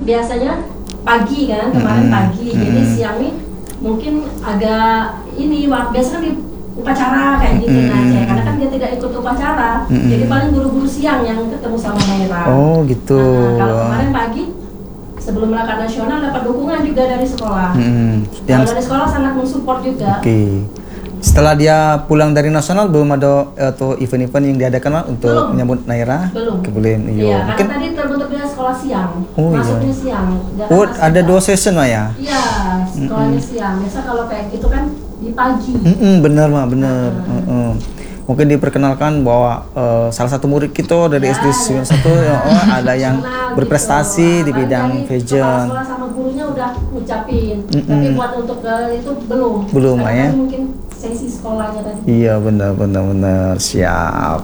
biasanya pagi kan, kemarin pagi. Jadi siang nih mungkin agak ini, biasa kan di upacara kayak gitu karena kan dia tidak ikut upacara. Jadi paling guru-guru siang yang ketemu sama Naira. Oh gitu. Kalau kemarin pagi sebelum Melakat Nasional dapat dukungan juga dari sekolah. Kalau dari sekolah sangat mensupport juga. Setelah dia pulang dari nasional belum ada atau event-event yang diadakan untuk menyambut Naira? Belum. Iya, karena tadi terbentuk dia sekolah siang. Masuknya siang. Ada 2 session ya? Iya, sekolahnya siang. Biasa kalau kayak gitu kan di pagi. Bener mah, bener. Mungkin diperkenalkan bahwa salah satu murid kita dari SD 91 ada yang berprestasi di bidang fashion. Sekolah sama gurunya udah ngucapin, tapi buat untuk itu belum. Belum ya? Mungkin sesi sekolahnya tadi. Iya benar, siap.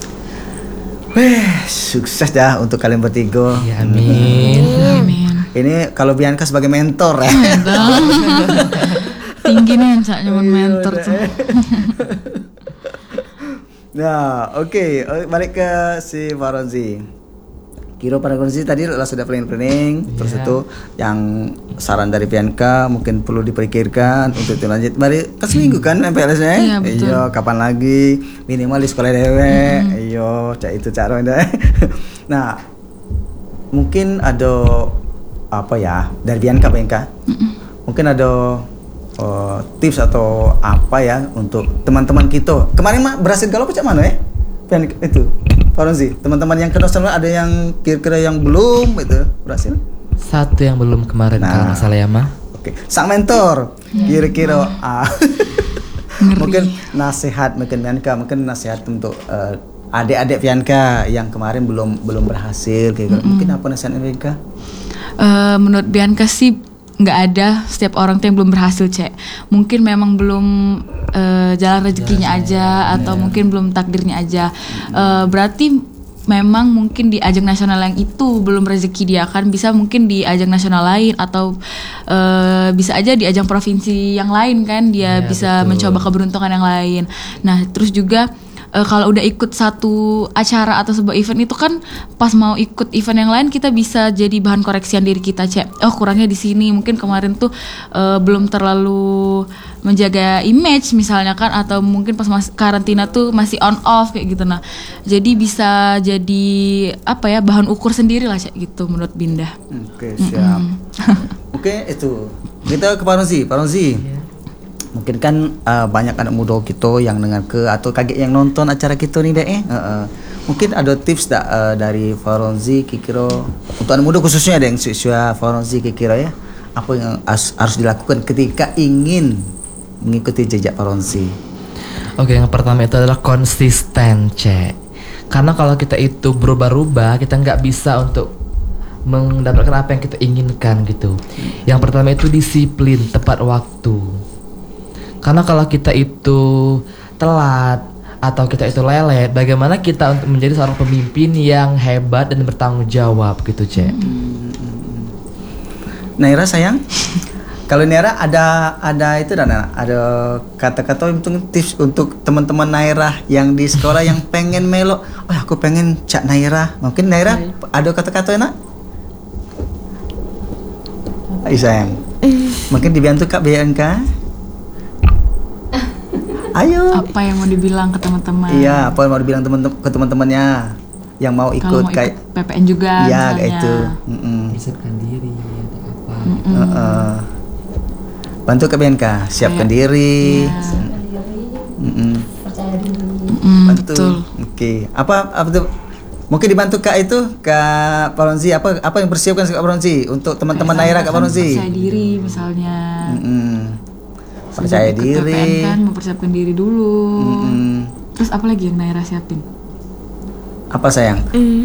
Sukses ya untuk kalian bertiga. Ya, amin. Ini kalau Bianca sebagai mentor ya. Tinggi nih caknya mentor tuh. Nah, oke, balik ke si Faronzi. Kira pada kondisi tadi sudah planning, terus itu yang saran dari Bianca mungkin perlu dipikirkan untuk lanjut. Bari kan seminggu kan MPLS-nya? Iya, kapan lagi? Minimal di sekolah dewe. Iya, itu cara ini. Nah, mungkin ada apa ya dari Bianca? Mungkin ada tips atau apa ya untuk teman-teman kita. Kemarin mah berhasil galau cak mana ya? Itu Faronzi, teman-teman yang kedua ada yang kira-kira yang belum itu berhasil? Satu yang belum kemarin kalau nggak salah ya mah. Oke. Sang mentor kira-kira mungkin nasihat Bianca, mungkin nasihat untuk adik-adik Bianca yang kemarin belum berhasil kayak gitu. Mungkin apa nasihatnya Bianca? Menurut Bianca sih nggak ada, setiap orang tuh yang belum berhasil mungkin memang belum jalan rezekinya aja atau mungkin belum takdirnya aja. Berarti memang mungkin di ajang nasional yang itu belum rezeki dia, kan bisa mungkin di ajang nasional lain atau bisa aja di ajang provinsi yang lain kan dia bisa mencoba keberuntungan yang lain. Nah terus juga kalau udah ikut satu acara atau sebuah event itu kan pas mau ikut event yang lain kita bisa jadi bahan koreksian diri kita kurangnya di sini, mungkin kemarin tuh belum terlalu menjaga image misalnya kan, atau mungkin pas karantina tuh masih on off kayak gitu. Nah jadi bisa jadi apa ya, bahan ukur sendiri lah gitu menurut Binda. Oke, siap. Oke, itu kita ke Faronzi. Mungkin kan banyak anak muda kita yang dengar atau kaget yang nonton acara kita nih deh. Mungkin ada tips dari Faronzi kira untuk anak muda khususnya ada yang siswa Faronzi kira ya, apa yang harus dilakukan ketika ingin mengikuti jejak Faronzi? Oke, yang pertama itu adalah konsisten, karena kalau kita itu berubah-ubah kita nggak bisa untuk mendapatkan apa yang kita inginkan gitu. Yang pertama itu disiplin, tepat waktu. Karena kalau kita itu telat atau kita itu lelet, bagaimana kita untuk menjadi seorang pemimpin yang hebat dan bertanggung jawab gitu, Naira sayang, kalau Naira ada itu ada kata-kata untuk tips untuk teman-teman Naira yang di sekolah yang pengen melo, aku pengen cak Naira. Mungkin Naira ada kata-kata nak? Ayo sayang, mungkin dibantu Kak Bianca. Ayo. Apa yang mau dibilang ke teman-teman? Iya, apa yang mau dibilang ke teman-temannya yang mau ikut kayak PPN juga. Iya, kayak itu. Siapkan diri atau apa. Bantu ke Bianca, siapkan diri. Percaya diri. Bantu. Oke. Apa tuh? Mungkin dibantu Kak itu Kak Faronzi, apa yang persiapkan Kak Faronzi untuk teman-teman Naira Kak Faronzi? Percaya diri misalnya. Percaya diri. PPN kan mempersiapkan diri dulu. Terus apa lagi yang Naira siapin? Apa sayang?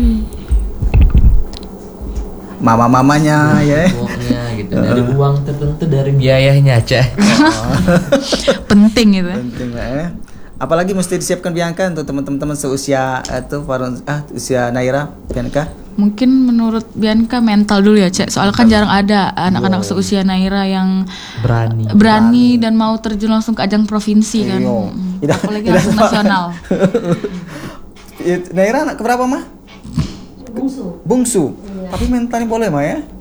Mama-mamanya ya. Uangnya gitu. Dari uang tertentu dari biayanya, Penting itu. Penting ya. Apalagi mesti disiapkan Bianca untuk teman-teman seusia usia Naira, Bianca? Mungkin menurut Bianca mental dulu ya, soalnya kan jarang ada anak-anak seusia Naira yang berani dan mau terjun langsung ke ajang provinsi kan. Apalagi langsung nasional. Naira anak keberapa mah? Bungsu. Tapi mentalnya boleh mah ya?